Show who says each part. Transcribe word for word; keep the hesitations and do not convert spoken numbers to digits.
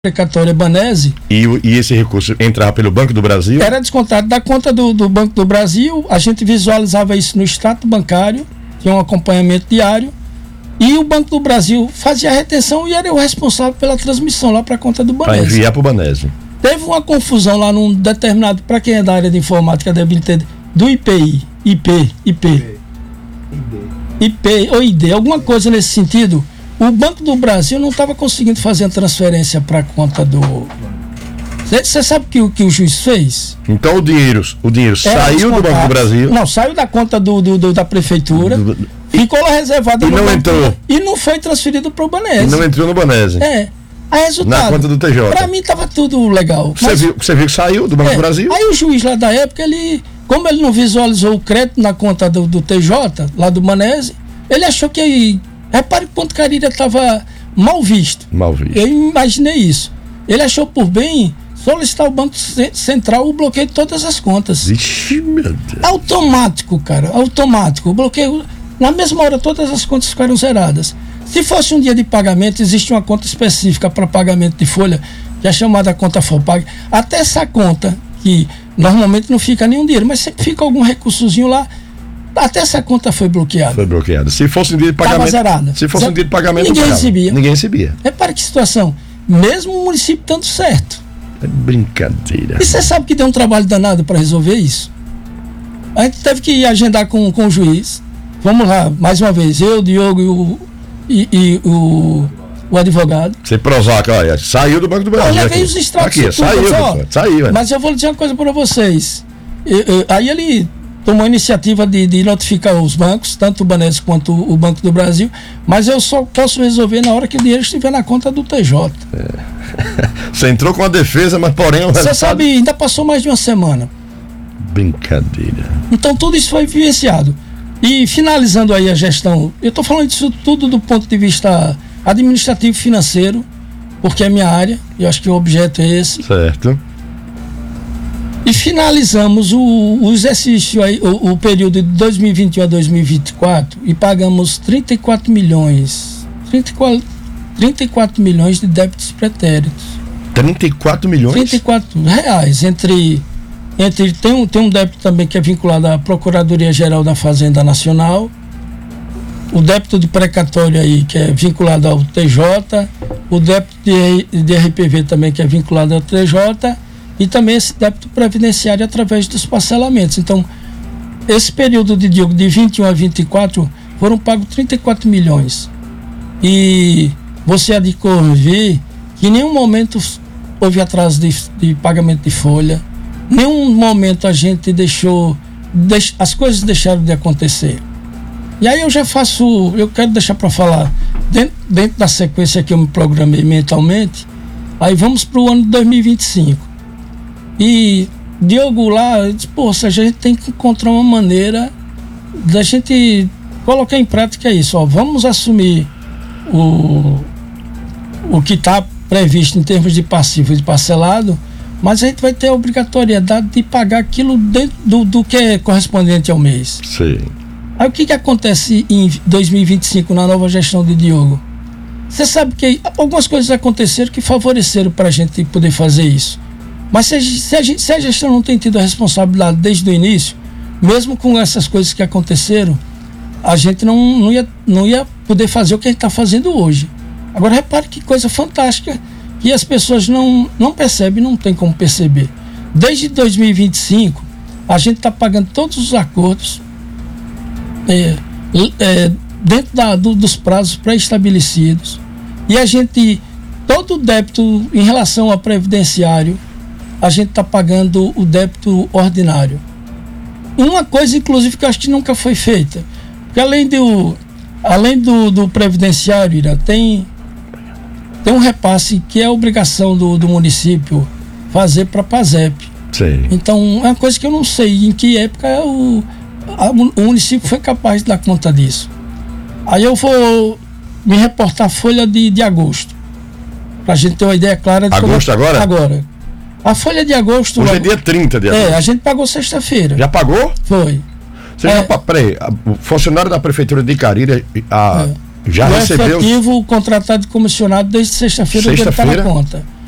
Speaker 1: precatória Banese.
Speaker 2: E, e esse recurso entrava pelo Banco do Brasil?
Speaker 1: Era descontado da conta do, do Banco do Brasil, a gente visualizava isso no extrato bancário, tinha um acompanhamento diário, e o Banco do Brasil fazia a retenção e era o responsável pela transmissão lá para a conta do Banese.
Speaker 2: Para enviar para o Banese.
Speaker 1: Teve uma confusão lá num determinado, para quem é da área de informática deve entender, do I P I, I P, I P, I P ou I D, alguma coisa nesse sentido. O Banco do Brasil não estava conseguindo fazer a transferência para a conta do... Você sabe que o que o juiz fez?
Speaker 2: Então o dinheiro, o dinheiro saiu do Banco do Brasil?
Speaker 1: Não, saiu da conta do, do, do da prefeitura, do, do, ficou lá reservado.
Speaker 2: E não
Speaker 1: banco,
Speaker 2: entrou?
Speaker 1: E não foi transferido para o Banese.
Speaker 2: E não entrou no Banese?
Speaker 1: É. A resultado,
Speaker 2: na conta do T J.
Speaker 1: Para mim estava tudo legal.
Speaker 2: Você, mas, viu, você viu que saiu do Banco
Speaker 1: é,
Speaker 2: do Brasil?
Speaker 1: Aí o juiz lá da época, ele, como ele não visualizou o crédito na conta do, do T J, lá do Banese, ele achou que... Repare que o Ponto Cariri estava mal visto.
Speaker 2: Mal visto.
Speaker 1: Eu imaginei isso. Ele achou por bem solicitar ao Banco Central o bloqueio de todas as contas.
Speaker 2: Vixe, meu Deus.
Speaker 1: Automático, cara, automático. O bloqueio, na mesma hora, todas as contas ficaram zeradas. Se fosse um dia de pagamento, existe uma conta específica para pagamento de folha, que é chamada conta FOPAG. Até essa conta, que normalmente não fica nenhum dinheiro, mas sempre fica algum recursozinho lá, até essa conta foi bloqueada.
Speaker 2: Foi bloqueada. Se fosse um dia de pagamento.
Speaker 1: Estava zerada.
Speaker 2: Se fosse um dia de pagamento,
Speaker 1: ninguém recebia.
Speaker 2: Ninguém recebia.
Speaker 1: Repare que situação. Mesmo o município dando certo.
Speaker 2: É brincadeira.
Speaker 1: E você sabe que deu um trabalho danado para resolver isso? A gente teve que agendar com, com o juiz. Vamos lá, mais uma vez, eu, o Diogo e o, e, e o, o advogado.
Speaker 2: Você provar que, olha, saiu do Banco do Brasil.
Speaker 1: Eu levei os extratos.
Speaker 2: Aqui, saiu,
Speaker 1: só,
Speaker 2: saiu.
Speaker 1: Mas eu vou dizer uma coisa para vocês. Eu, eu, aí ele tomou a iniciativa de, de notificar os bancos, tanto o Banese quanto o, o Banco do Brasil, mas eu só posso resolver na hora que o dinheiro estiver na conta do T J.
Speaker 2: É. Você entrou com a defesa, mas porém...
Speaker 1: Você resultado... sabe, ainda passou mais de uma semana.
Speaker 2: Brincadeira.
Speaker 1: Então tudo isso foi vivenciado. E finalizando aí a gestão, eu estou falando disso tudo do ponto de vista administrativo e financeiro, porque é minha área, eu acho que o objeto é esse.
Speaker 2: Certo.
Speaker 1: E finalizamos o, o exercício aí, o, o período de dois mil e vinte e um a dois mil e vinte e quatro e pagamos trinta e quatro milhões. trinta e quatro, trinta e quatro milhões de débitos pretéritos.
Speaker 2: trinta e quatro milhões?
Speaker 1: trinta e quatro reais. Entre, entre tem, um, tem um débito também que é vinculado à Procuradoria-Geral da Fazenda Nacional. O débito de precatório aí, que é vinculado ao T J. O débito de, de R P V também, que é vinculado ao T J. E também esse débito previdenciário através dos parcelamentos. Então, esse período de, de vinte e um a vinte e quatro foram pagos trinta e quatro milhões. E você há de convir que em nenhum momento houve atraso de, de pagamento de folha, nenhum momento a gente deixou, deix, as coisas deixaram de acontecer. E aí eu já faço, eu quero deixar para falar, dentro, dentro da sequência que eu me programei mentalmente, aí vamos para o ano de dois mil e vinte e cinco. E Diogo lá disse, poxa, a gente tem que encontrar uma maneira da gente colocar em prática isso, ó, vamos assumir o, o que está previsto em termos de passivo e de parcelado, mas a gente vai ter a obrigatoriedade de pagar aquilo dentro do, do que é correspondente ao mês.
Speaker 2: Sim.
Speaker 1: Aí o que, que acontece em dois mil e vinte e cinco na nova gestão de Diogo? Você sabe que algumas coisas aconteceram que favoreceram para a gente poder fazer isso. Mas se a, se, a gente, se a gestão não tem tido a responsabilidade desde o início, mesmo com essas coisas que aconteceram, a gente não, não, ia, não ia poder fazer o que a gente está fazendo hoje. Agora repare que coisa fantástica que as pessoas não, não percebem, não tem como perceber. Desde dois mil e vinte e cinco, a gente está pagando todos os acordos é, é, dentro da, do, dos prazos pré-estabelecidos. E a gente, todo o débito em relação ao previdenciário, a gente está pagando o débito ordinário. Uma coisa, inclusive, que eu acho que nunca foi feita, porque além do, além do, do previdenciário, Ira, tem, tem um repasse que é obrigação do, do município fazer para a PASEP.
Speaker 2: Sim.
Speaker 1: Então, é uma coisa que eu não sei em que época o, a, o município foi capaz de dar conta disso. Aí eu vou me reportar a folha de, de agosto, para a gente ter uma ideia clara de
Speaker 2: agosto
Speaker 1: como,
Speaker 2: agora?
Speaker 1: Agora. A folha de agosto...
Speaker 2: Hoje é dia trinta de agosto.
Speaker 1: É, a gente pagou sexta-feira.
Speaker 2: Já pagou?
Speaker 1: Foi.
Speaker 2: Você
Speaker 1: é,
Speaker 2: já, peraí, o funcionário da Prefeitura de Cariri a,
Speaker 1: é,
Speaker 2: já
Speaker 1: o
Speaker 2: recebeu...
Speaker 1: efetivo contratado de comissionado desde sexta-feira
Speaker 2: Sexta-feira?
Speaker 1: para a conta.